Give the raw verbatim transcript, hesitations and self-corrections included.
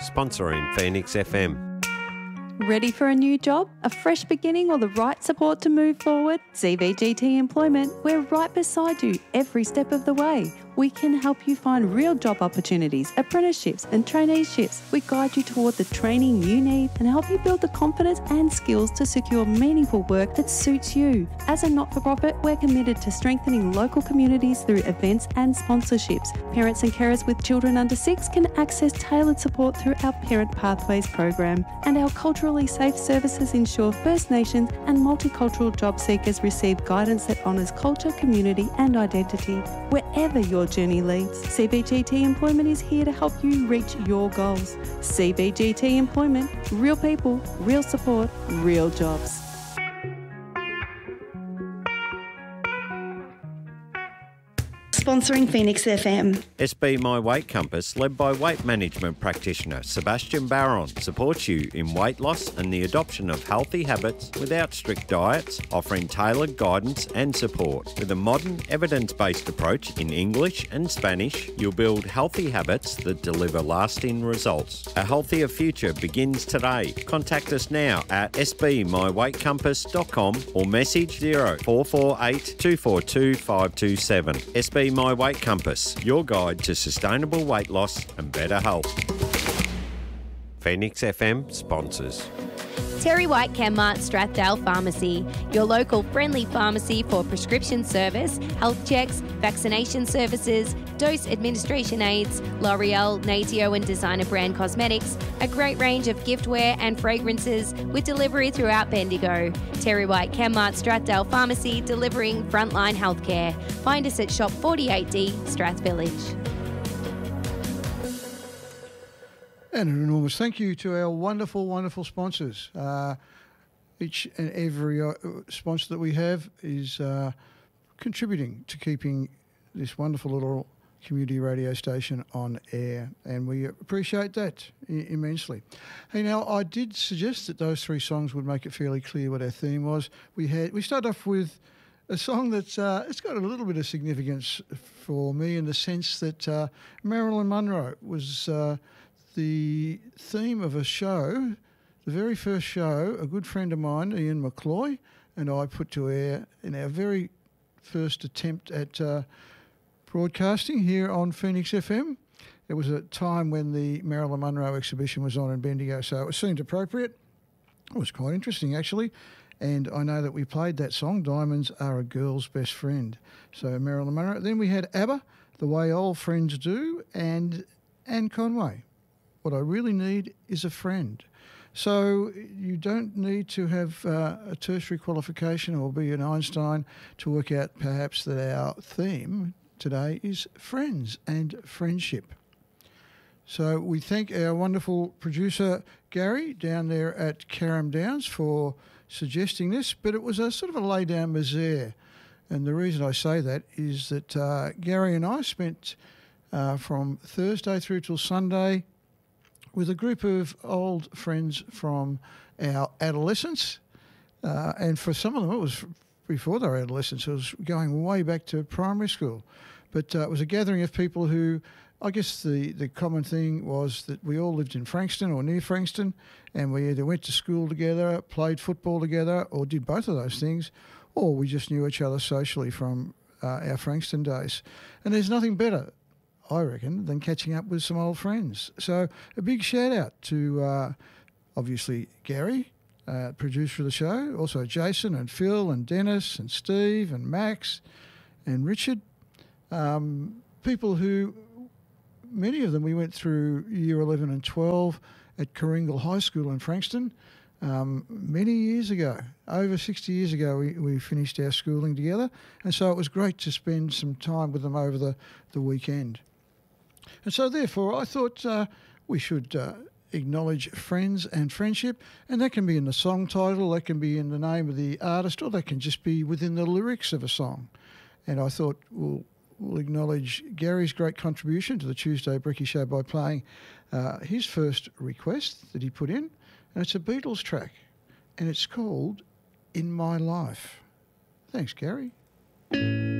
sponsoring Phoenix F M. Ready for a new job, a fresh beginning or the right support to move forward? C V G T Employment, we're right beside you every step of the way. We can help you find real job opportunities, apprenticeships and traineeships. We guide you toward the training you need and help you build the confidence and skills to secure meaningful work that suits you. As a not-for-profit, we're committed to strengthening local communities through events and sponsorships. Parents and carers with children under six can access tailored support through our Parent Pathways program. And our culturally safe services ensure First Nations and multicultural job seekers receive guidance that honours culture, community and identity. Wherever your journey leads, C B G T Employment is here to help you reach your goals. C B G T Employment, real people, real support, real jobs. Sponsoring Phoenix F M. S B My Weight Compass, led by weight management practitioner Sebastian Barron, supports you in weight loss and the adoption of healthy habits without strict diets, offering tailored guidance and support. With a modern, evidence-based approach in English and Spanish, you'll build healthy habits that deliver lasting results. A healthier future begins today. Contact us now at s b my weight compass dot com or message zero four four eight two four two five two seven. S B My Weight Compass, your guide to sustainable weight loss and better health. Phoenix F M sponsors. Terry White Chemmart Strathdale Pharmacy, your local friendly pharmacy for prescription service, health checks, vaccination services, dose administration aids, L'Oreal, Natio and designer brand cosmetics, a great range of giftware and fragrances with delivery throughout Bendigo. Terry White Chemmart Strathdale Pharmacy, delivering frontline healthcare. Find us at Shop forty-eight D, Strath Village. And an enormous thank you to our wonderful, wonderful sponsors. Uh, each and every uh, sponsor that we have is uh, contributing to keeping this wonderful little community radio station on air, and we appreciate that I- immensely. Hey, now, I did suggest that those three songs would make it fairly clear what our theme was. We had we started off with a song that's uh, it's got a little bit of significance for me in the sense that uh, Marilyn Monroe was uh, the theme of a show, the very first show, a good friend of mine, Ian McCloy, and I put to air in our very first attempt at uh, broadcasting here on Phoenix F M. It was a time when the Marilyn Monroe exhibition was on in Bendigo, so it seemed appropriate. It was quite interesting, actually. And I know that we played that song, Diamonds Are a Girl's Best Friend. So Marilyn Monroe. Then we had ABBA, The Way Old Friends Do, and Anne Conway. What I really need is a friend. So you don't need to have uh, a tertiary qualification or be an Einstein to work out perhaps that our theme today is friends and friendship. So we thank our wonderful producer Gary down there at Carrum Downs for suggesting this, but it was a sort of a lay-down misère. And the reason I say that is that uh, Gary and I spent uh, from Thursday through till Sunday with a group of old friends from our adolescence. Uh, and for some of them, it was before their adolescence. It was going way back to primary school. But uh, it was a gathering of people who, I guess the, the common thing was that we all lived in Frankston or near Frankston, and we either went to school together, played football together, or did both of those things, or we just knew each other socially from uh, our Frankston days. And there's nothing better, I reckon, than catching up with some old friends. So a big shout out to uh, obviously Gary, uh, producer of the show, also Jason and Phil and Dennis and Steve and Max and Richard, um, people who, many of them we went through year eleven and twelve at Coringal High School in Frankston um, many years ago. Over sixty years ago we, we finished our schooling together, and so it was great to spend some time with them over the, the weekend. And so therefore I thought uh, we should uh, acknowledge friends and friendship, and that can be in the song title, that can be in the name of the artist, or that can just be within the lyrics of a song. And I thought we'll, we'll acknowledge Gary's great contribution to the Tuesday Bricky Show by playing uh, his first request that he put in, and it's a Beatles track, and it's called In My Life. Thanks, Gary.